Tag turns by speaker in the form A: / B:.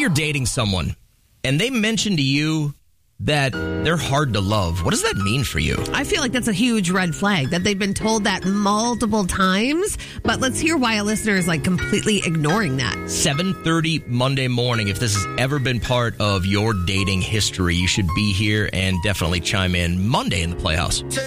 A: you're dating someone and they mention to you that they're hard to love. What does that mean for you?
B: I feel like that's a huge red flag that they've been told that multiple times. But let's hear why a listener is like completely ignoring that.
A: 7:30 Monday morning. If this has ever been part of your dating history, you should be here and definitely chime in Monday in the Playhouse.